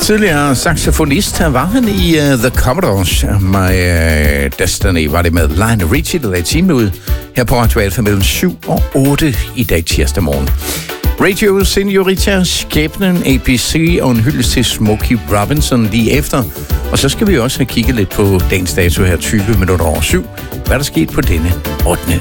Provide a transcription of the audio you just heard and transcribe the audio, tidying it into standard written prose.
Tidligere saxofonist var han i The Commodores. My Destiny var det med Lionel Richie, der lagde timen ud her på Radio Alfa mellem 7 og 8 i dag tirsdag morgen. Radio Senorita, Skæbnen, ABC og en hyldest til Smokey Robinson lige efter. Og så skal vi også have kigget lidt på dagens dato her 20 minutter over 7. Hvad der skete på denne 8.